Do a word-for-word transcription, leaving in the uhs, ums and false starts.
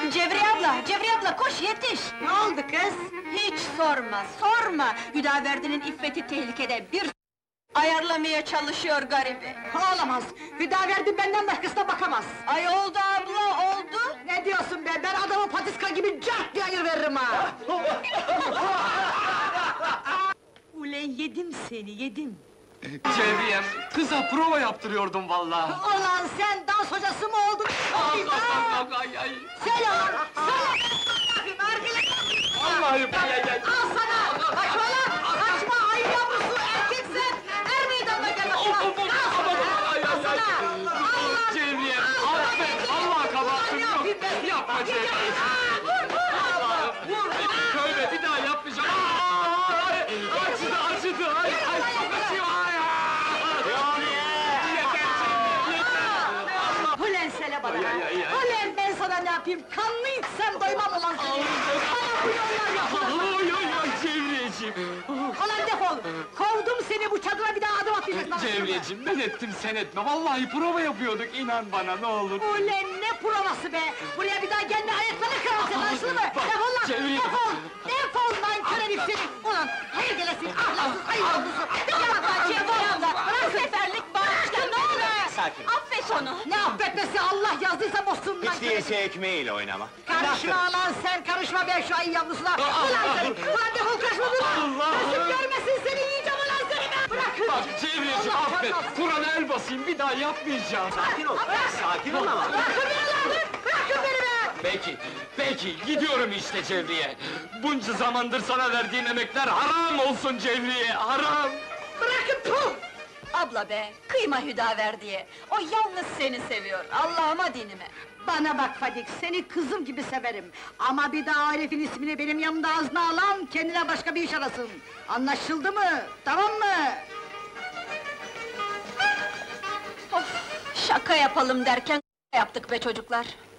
Cevriye abla, Cevriye abla koş yetiş! Ne oldu kız? Hiç sorma, sorma! Hüdaverdi'nin iffeti tehlikede, bir ayarlamaya çalışıyor garibi! Olamaz! Hüdaverdi benden başkasına bakamaz! Ay oldu abla, oldu! Ne diyorsun be? Ben adamı patiska gibi cart diye ayır veririm ha! Ulen yedim seni, yedim! Cevriyem, kıza prova yaptırıyordum vallahi. Ulan sen dans hocası mı oldun? Ay, ay, ay, ay. Söyle lan! Söyle! Nargile! Allah'ım, ay, ay, ay. Al sana! Kaç ulan! Kaçma ayı yavrusu! Erkeksen! Er meydanına gel Of, başıma! of, of, aman, aman, ay, ay, ay. Allah! Cevriyem, affet, Allah kabahatim yok. Yapma Cevriyem. Allah'ım, tövbe, bir daha yapmayacağım. Aa, ay, acıdı, acıdı, ay, ay, çok acıyor, ay, ay. Yeter Cevriyem, yeter. Ulen söyle bana! Ay, ay, ay, ay. Ulen ben sana ne yapayım? Kanlı içsem doymam ulan seni! Bana bu yollar yapılır! Oy, oy, oy, Cevriyeciğim. Ulan defol! Kovdum seni bu çadıra bir daha adım atmayacaksın! Cevriyeciğim, ben ettim, sen etme. Vallahi prova yapıyorduk, inan bana, ne olur. Ulen ne provası be! Buraya bir daha gelme ayaklarını kırarım seni, anlaşıldı mı? Bak, Defol lan! çevir- Defol! Defol lan köre herif seni! Ulan hayır gelesin, ahlaksız, ayıp oldusu! Bir yapma Cevriye abla! Bırak seferlik bağışla, ne olur! Sakin. Affet onu! Ne affetmesi Allah yazdıysa bozsun lan Hiç köre! değilse ekmeğiyle oynama. Karışma lan sen, karışma be şu ayı yavrusuna! Ulan seni! Ulan defol kaçma dur lan! Allah! Gözüm görmesin seni, yiyeceğim ulan seni ben! Bırakın! Bak Cevriyeciğim, Allah affet. canına! Kur'an'a el basayım, bir daha yapmayacağım. Sakin ol, sakin ol ama. Bırakın beni lan! Bırakın beni be! Peki, peki, gidiyorum işte Cevriye. Bunca zamandır sana verdiğim emekler haram olsun Cevriye, haram! Bırakın puh! Abla be, kıyma Hüdaverdi'ye! O yalnız seni seviyor, Allah'ıma dinime! Bana bak Fadik, seni kızım gibi severim. Ama bir daha o herifin ismini benim yanımda ağzına alan, kendine başka bir iş arasın. Anlaşıldı mı? Tamam mı? Of, şaka yapalım derken yaptık be çocuklar!